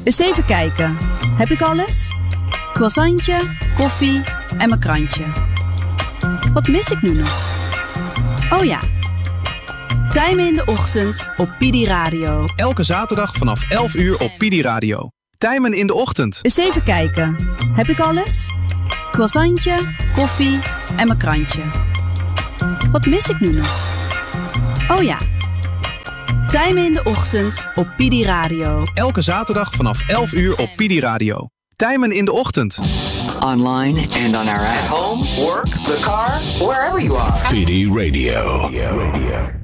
Eens even kijken. Heb ik alles? Croissantje, koffie en mijn krantje. Wat mis ik nu nog? Oh ja. Tijmen in de ochtend op Pidi Radio. Elke zaterdag vanaf 11 uur op Pidi Radio. Tijmen in de ochtend. Eens even kijken. Heb ik alles? Croissantje, koffie en mijn krantje. Wat mis ik nu nog? Oh ja. Tijmen in de ochtend op Pidi Radio. Elke zaterdag vanaf 11 uur op Pidi Radio. Tijmen in de ochtend. Online and on our app. Home, work, the car, wherever you are. Pidi Radio.